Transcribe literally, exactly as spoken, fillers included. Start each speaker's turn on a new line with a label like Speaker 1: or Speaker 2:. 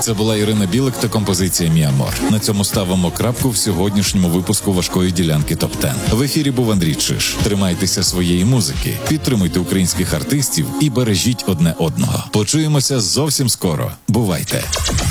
Speaker 1: Це була Ірина Білик та композиція «Мі Амор». На цьому ставимо крапку в сьогоднішньому випуску важкої ділянки топ десять. В ефірі був Андрій Чиш. Тримайтеся своєї музики, підтримуйте українських артистів і бережіть одне одного. Почуємося зовсім скоро. Бувайте!